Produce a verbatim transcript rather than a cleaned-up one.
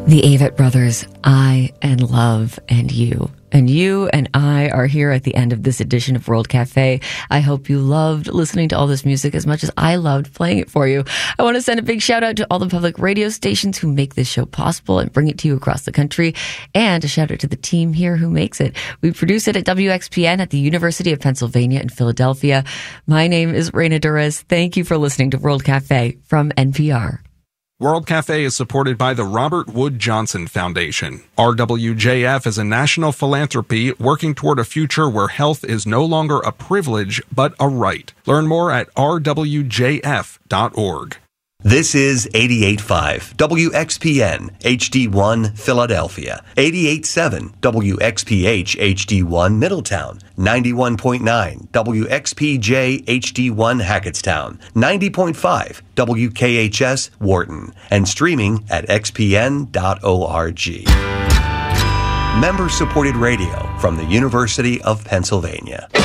The Avett Brothers, I and Love and You. And you and I are here at the end of this edition of World Cafe. I hope you loved listening to all this music as much as I loved playing it for you. I want to send a big shout out to all the public radio stations who make this show possible and bring it to you across the country. And a shout out to the team here who makes it. We produce it at W X P N at the University of Pennsylvania in Philadelphia. My name is Reina Torres. Thank you for listening to World Cafe from N P R. World Cafe is supported by the Robert Wood Johnson Foundation. R W J F is a national philanthropy working toward a future where health is no longer a privilege, but a right. Learn more at r w j f dot org. This is eighty-eight point five W X P N H D one Philadelphia, eighty-eight point seven W X P H H D one Middletown, ninety-one point nine W X P J H D one Hackettstown, ninety point five W K H S Wharton, and streaming at x p n dot org. Member-supported radio from the University of Pennsylvania.